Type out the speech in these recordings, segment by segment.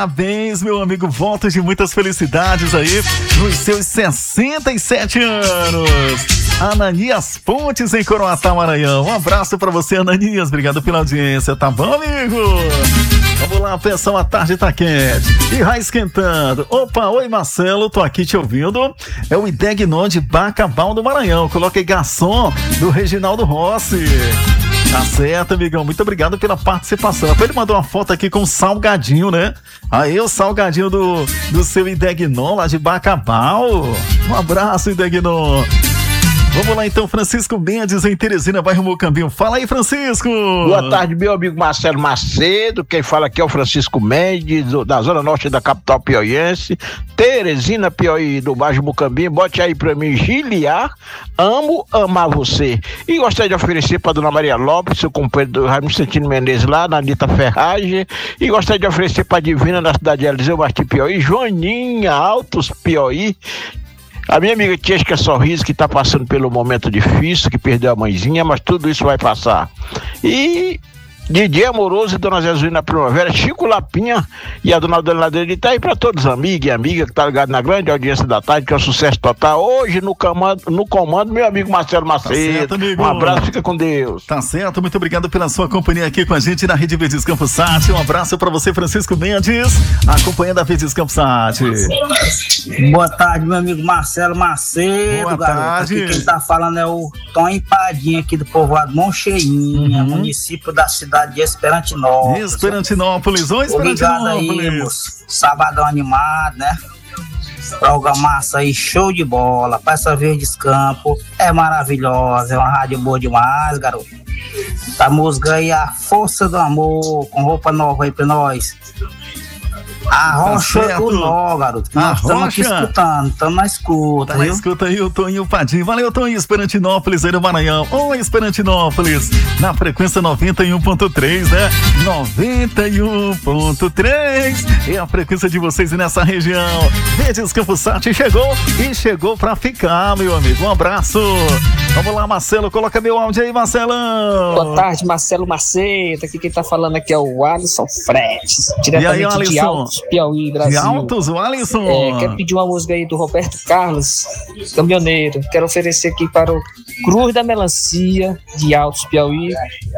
Parabéns, meu amigo. Votos de muitas felicidades aí nos seus 67 anos. Ananias Pontes, em Coroatá, Maranhão. Um abraço pra você, Ananias. Obrigado pela audiência, tá bom, amigo? Vamos lá, pessoal, a tarde tá quente e vai esquentando. Opa, oi Marcelo, tô aqui te ouvindo. É o Idegnon de Bacabal do Maranhão. Coloquei garçom do Reginaldo Rossi. Tá certo, amigão. Muito obrigado pela participação. Ele mandou uma foto aqui com o salgadinho, né? Aí o salgadinho do seu Idegnon lá de Bacabal. Um abraço, Idegnon. Vamos lá então, Francisco Mendes em Teresina, bairro Mocambinho. Fala aí, Francisco. Boa tarde, meu amigo Marcelo Macedo. Quem fala aqui é o Francisco Mendes, da zona norte da capital piauiense, Teresina, Piauí, do bairro Mocambinho. Bote aí pra mim, Giliar, amo amar você. E gostaria de oferecer pra dona Maria Lopes, seu companheiro do Raimundo Santino Menezes lá, na Anitta Ferragem. E gostaria de oferecer pra Divina, da cidade de Eliseu Martins, Piauí, Joaninha, Altos, Piauí. A minha amiga Tiesca Sorriso, que está passando pelo momento difícil, que perdeu a mãezinha, mas tudo isso vai passar. E Didi Amoroso e Dona Zezuína Primavera, Chico Lapinha e a Dona Ladeira, tá aí para todos, amigos e amigas, que tá ligado na grande audiência da tarde, que é um sucesso total. Hoje no comando, meu amigo Marcelo Macedo. Tá certo, amigo. Um abraço, fica com Deus. Tá certo, muito obrigado pela sua companhia aqui com a gente na Rede Verdes Campos Sat. Um abraço para você, Francisco Mendes, acompanhando a Verdes Campos Sat. Boa tarde, meu amigo Marcelo Macedo. Boa tarde. Aqui quem tá falando é o Tom Empadinha, aqui do povoado Moncheinha, município da cidade de Esperantinópolis. Esperantinópolis, oi Esperantinópolis. Obrigado aí, moço. Sabadão animado, né? Programação aí, show de bola. Peça Verdes Campo é maravilhosa, é uma rádio boa demais, garoto. Tá música aí, A Força do Amor, com roupa nova aí pra nós. A Rocha do Nó, garoto. Nós estamos aqui escutando, estamos na escuta. Tá, escuta aí o Toninho Padim. Valeu, Toninho, Esperantinópolis aí no Maranhão. Oi, Esperantinópolis, na frequência 91.3, né? 91.3 é a frequência de vocês nessa região. Verdes Campos Sat chegou pra ficar, meu amigo. Um abraço. Vamos lá, Marcelo, coloca meu áudio aí, Marcelão. Boa tarde, Marcelo Macedo. Aqui quem tá falando aqui é o Alisson Fretes, diretamente de Altos, Piauí, Brasil. De Altos, o Alisson. Quero pedir uma música aí do Roberto Carlos, caminhoneiro. Quero oferecer aqui para o Cruz da Melancia, de Altos, Piauí,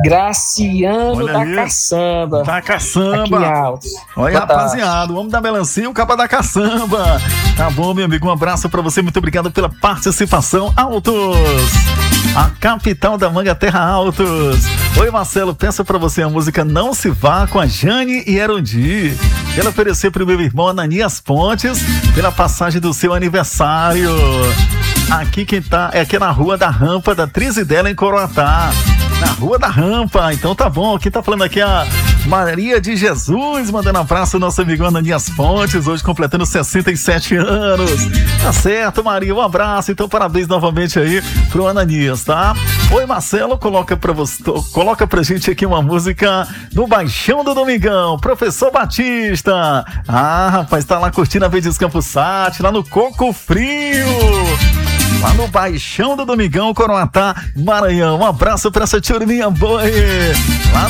Graciano da Caçamba. Da Caçamba. Aqui em Altos. Olha, rapaziada, o homem da melancia e o capa da caçamba. Tá bom, meu amigo, um abraço pra você, muito obrigado pela participação. Altos, a capital da manga, Terra Altos. Oi, Marcelo, peço pra você a música Não Se Vá, com a Jane e Erundi. Quero oferecer pro meu irmão Ananias Pontes, pela passagem do seu aniversário. Aqui quem tá é aqui na Rua da Rampa, da Trizidela, em Coroatá. Na Rua da Rampa, então tá bom. Quem tá falando aqui é a Maria de Jesus, mandando um abraço ao nosso amigo Ananias Pontes, hoje completando 67 anos. Tá certo, Maria, um abraço. Então parabéns novamente aí pro Ananias, tá? Oi, Marcelo, coloca pra gente aqui uma música do Baixão do Domingão, Professor Batista. Ah, rapaz, tá lá curtindo a Verdes Campos Sat, lá no Coco Frio, lá no Baixão do Domingão, Coroatá, Maranhão. Um abraço pra essa turminha boa aí, lá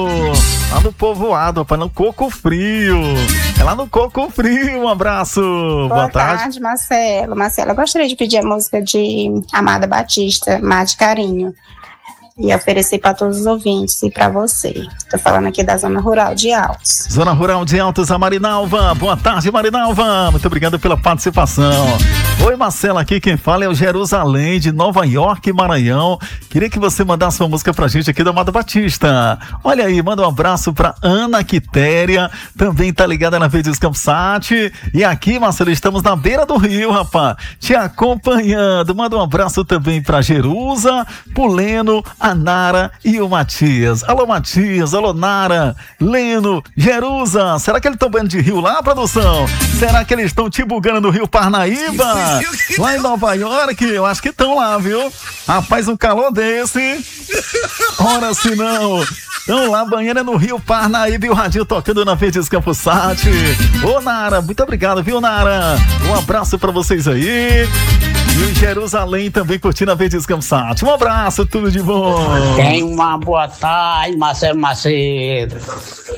no povoado, rapaz, no Coco Frio. É lá no Coco Frio, um abraço. Boa tarde, Marcelo. Marcelo, eu gostaria de pedir a música de Amada Batista, Mar de Carinho, e oferecer para todos os ouvintes e para você. Estou falando aqui da Zona Rural de Altos. Zona Rural de Altos, a Marinalva. Boa tarde, Marinalva. Muito obrigado pela participação. Oi, Marcelo, aqui quem fala é o Jerusalém, de Nova York, Maranhão. Queria que você mandasse uma música pra gente aqui do Amado Batista. Olha aí, manda um abraço pra Ana Quitéria, também tá ligada na Verdes Campos Sat. E aqui, Marcelo, estamos na beira do rio, rapaz, te acompanhando. Manda um abraço também pra Jerusa, pro Leno, a Nara e o Matias. Alô, Matias, alô, Nara, Leno, Jerusa. Será que eles estão banhando de rio lá, produção? Será que eles estão te bugando no Rio Parnaíba? Lá em Nova York? Eu acho que estão lá, viu? Rapaz, um calor desse. Ora, se não. Então lá, banheira no Rio Parnaíba e o radinho tocando na Verdes Campos Sat. Ô, Nara, muito obrigado, viu, Nara? Um abraço pra vocês aí. E o Jerusalém também curtindo a Verdes Campos Sat. Um abraço, tudo de bom. Tem uma boa tarde, Marcelo Macedo.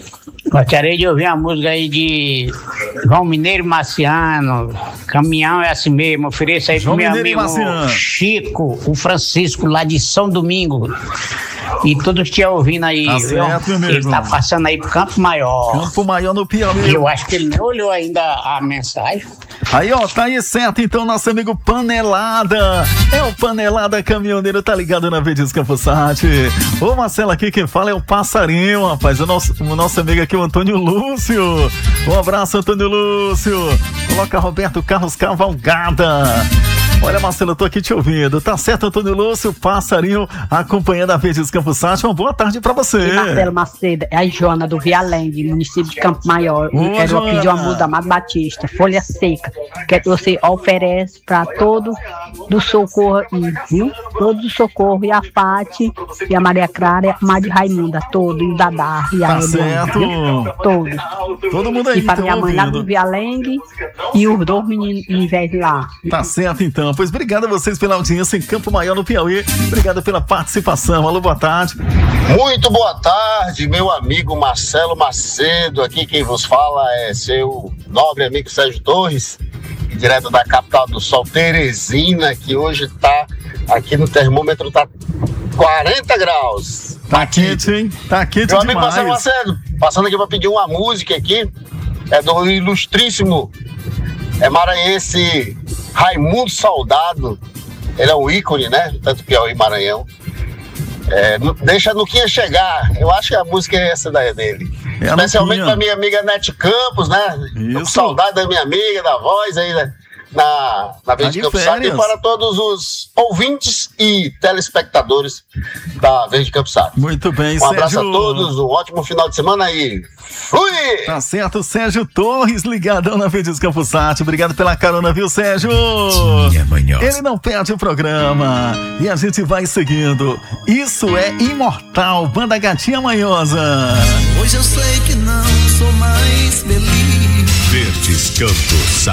Gostaria de ouvir a música aí de João Mineiro e Marciano. Caminhão é assim mesmo. Ofereça aí pro meu amigo Chico, o Francisco, lá de São Domingo. E todos te ouvindo aí, tá viu? Certo, ele tá passando aí pro Campo Maior. Campo Maior no Piauí. Eu acho que ele não olhou ainda a mensagem. Aí, ó, tá aí certo, então, nosso amigo Panelada. É o Panelada Caminhoneiro, tá ligado na Verdes Campusat. Ô, Marcelo, aqui quem fala é o Passarinho, rapaz. O nosso amigo aqui, o Antônio Lúcio. Um abraço, Antônio Lúcio. Coloca Roberto Carlos Cavalgada. Olha, Marcelo, eu tô aqui te ouvindo. Tá certo, Antônio Lúcio, Passarinho, acompanhando a Verdes Campusat. Uma boa tarde pra você. E Marcelo Macedo, é a Joana do Vialém, município de Campo Maior. Eu quero pedir uma música da Amado Batista, Folha Seca, que você oferece pra todo do Socorro, viu? Todo do Socorro, e a Fati, e a Maria Clara, a Madi Raimunda, todo, e o Dadá, e a tá certo. Todos. Todo mundo aí, e para minha mãe lá do Vialém, e os dois meninos em vez de lá. Tá certo, então. Pois obrigado a vocês pela audiência em Campo Maior, no Piauí. Obrigado pela participação. Alô, boa tarde. Muito boa tarde, meu amigo Marcelo Macedo. Aqui quem vos fala é seu nobre amigo Sérgio Torres, direto da capital do sol, Teresina, que hoje tá aqui no termômetro, tá 40 graus. Tá quente, hein? Tá quente meu demais. Meu amigo Marcelo Macedo, passando aqui pra pedir uma música aqui, é do ilustríssimo maranhense Raimundo Soldado. Ele é um ícone, né? Tanto Piauí e Maranhão. Deixa a Nuquinha chegar. Eu acho que a música é essa daí dele. Especialmente pra minha amiga Nete Campos, né? Tô com saudade da minha amiga, da voz aí, né? Na Verde Campusat, e para todos os ouvintes e telespectadores da Verde Campusat. Muito bem, um abraço a todos, um ótimo final de semana aí. Fui! Tá certo, Sérgio Torres, ligadão na Verde Campusat. Obrigado pela carona, viu, Sérgio? Ele não perde o programa e a gente vai seguindo. Isso é Imortal, Banda Gatinha Manhosa. Hoje eu sei que não sou mais feliz. Verdes Campusat.